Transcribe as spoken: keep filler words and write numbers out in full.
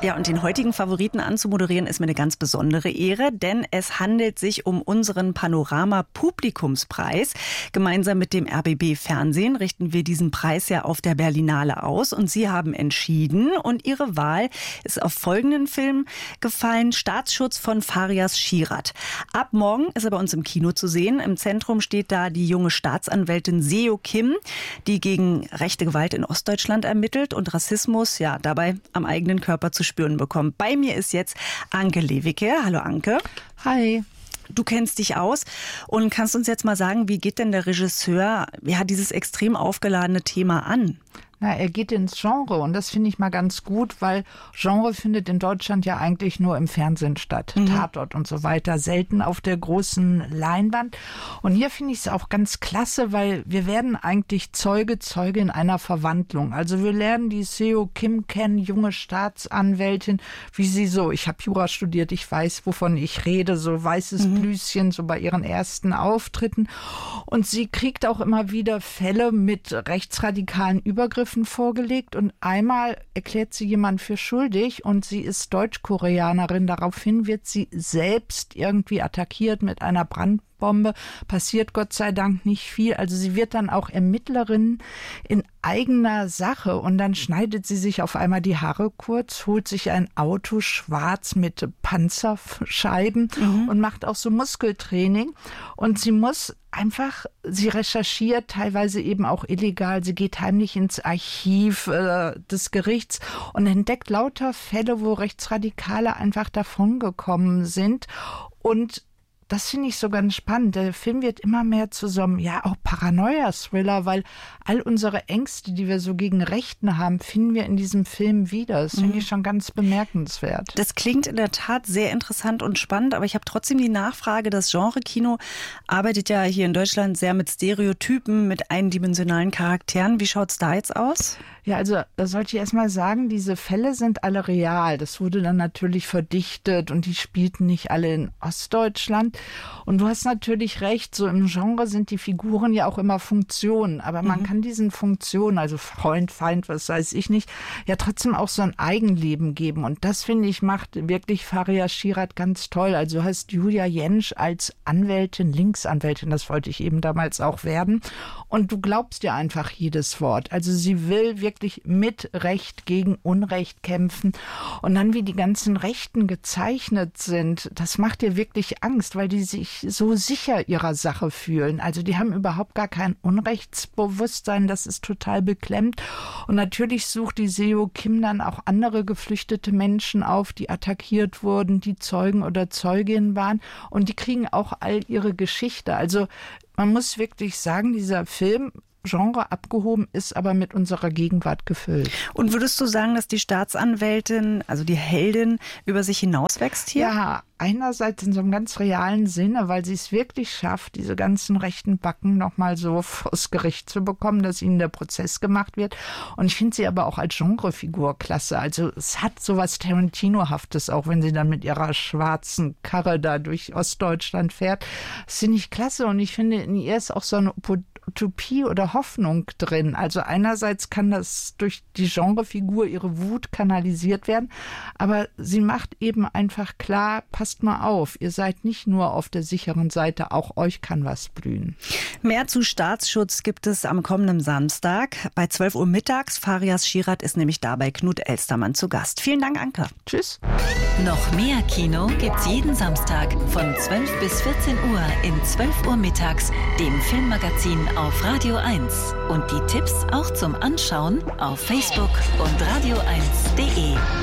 Ja, und den heutigen Favoriten anzumoderieren ist mir eine ganz besondere Ehre, denn es handelt sich um unseren Panorama-Publikumspreis. Gemeinsam mit dem R B B Fernsehen richten wir diesen Preis ja auf der Berlinale aus und Sie haben entschieden und Ihre Wahl ist auf folgenden Film gefallen: Staatsschutz von Farias Shirat. Ab morgen ist er bei uns im Kino zu sehen. Im Zentrum steht da die junge Staatsanwältin Seo Kim, die gegen rechte Gewalt in Ostdeutschland ermittelt und Rassismus ja dabei am eigenen Körper zu spüren bekommen. Bei mir ist jetzt Anke Lewicke. Hallo Anke. Hi. Du kennst dich aus und kannst uns jetzt mal sagen, wie geht denn der Regisseur ja, dieses extrem aufgeladene Thema an? Na, er geht ins Genre und das finde ich mal ganz gut, weil Genre findet in Deutschland ja eigentlich nur im Fernsehen statt. Mhm. Tatort und so weiter, selten auf der großen Leinwand. Und hier finde ich es auch ganz klasse, weil wir werden eigentlich Zeuge, Zeuge in einer Verwandlung. Also wir lernen die Seo Kim kennen, junge Staatsanwältin, wie sie so, ich habe Jura studiert, ich weiß, wovon ich rede, so weißes mhm. Blüschen, so bei ihren ersten Auftritten. Und sie kriegt auch immer wieder Fälle mit rechtsradikalen Übergriffen vorgelegt und einmal erklärt sie jemand für schuldig und sie ist Deutsch-Koreanerin. Daraufhin wird sie selbst irgendwie attackiert mit einer Brandbombe. Passiert Gott sei Dank nicht viel. Also sie wird dann auch Ermittlerin in eigener Sache und dann schneidet sie sich auf einmal die Haare kurz, holt sich ein Auto schwarz mit Panzerscheiben mhm. und macht auch so Muskeltraining und sie muss einfach, sie recherchiert teilweise eben auch illegal, sie geht heimlich ins Archiv äh, des Gerichts und entdeckt lauter Fälle, wo Rechtsradikale einfach davongekommen sind und das finde ich so ganz spannend. Der Film wird immer mehr zu so einem, ja, auch Paranoia-Thriller, weil all unsere Ängste, die wir so gegen Rechten haben, finden wir in diesem Film wieder. Das finde ich schon ganz bemerkenswert. Das klingt in der Tat sehr interessant und spannend, aber ich habe trotzdem die Nachfrage, das Genre-Kino arbeitet ja hier in Deutschland sehr mit Stereotypen, mit eindimensionalen Charakteren. Wie schaut es da jetzt aus? Ja, also da sollte ich erst mal sagen, diese Fälle sind alle real. Das wurde dann natürlich verdichtet und die spielten nicht alle in Ostdeutschland. Und du hast natürlich recht, so im Genre sind die Figuren ja auch immer Funktionen. Aber man mhm. kann diesen Funktionen, also Freund, Feind, was weiß ich nicht, ja trotzdem auch so ein Eigenleben geben. Und das, finde ich, macht wirklich Farias Shirat ganz toll. Also du hast Julia Jentsch als Anwältin, Linksanwältin, das wollte ich eben damals auch werden. Und du glaubst ihr einfach jedes Wort. Also sie will wirklich mit Recht gegen Unrecht kämpfen. Und dann, wie die ganzen Rechten gezeichnet sind, das macht dir wirklich Angst, weil die sich so sicher ihrer Sache fühlen. Also die haben überhaupt gar kein Unrechtsbewusstsein. Das ist total beklemmt. Und natürlich sucht die Seo Kim dann auch andere geflüchtete Menschen auf, die attackiert wurden, die Zeugen oder Zeuginnen waren. Und die kriegen auch all ihre Geschichte. Also man muss wirklich sagen, dieser Film, Genre abgehoben, ist aber mit unserer Gegenwart gefüllt. Und würdest du sagen, dass die Staatsanwältin, also die Heldin, über sich hinauswächst hier? Ja, einerseits in so einem ganz realen Sinne, weil sie es wirklich schafft, diese ganzen rechten Backen nochmal so vors Gericht zu bekommen, dass ihnen der Prozess gemacht wird. Und ich finde sie aber auch als Genrefigur klasse. Also es hat so was Tarantino-haftes, auch wenn sie dann mit ihrer schwarzen Karre da durch Ostdeutschland fährt. Das finde ich klasse und ich finde, in ihr ist auch so eine Utopie oder Hoffnung drin. Also einerseits kann das durch die Genrefigur ihre Wut kanalisiert werden, aber sie macht eben einfach klar, passt mal auf, ihr seid nicht nur auf der sicheren Seite, auch euch kann was blühen. Mehr zu Staatsschutz gibt es am kommenden Samstag bei zwölf Uhr mittags. Farias Shirat ist nämlich da bei Knut Elstermann zu Gast. Vielen Dank, Anke. Tschüss. Noch mehr Kino gibt's jeden Samstag von zwölf bis vierzehn Uhr in zwölf Uhr mittags, dem Filmmagazin auf Radio eins. Und die Tipps auch zum Anschauen auf Facebook und radio eins punkt de.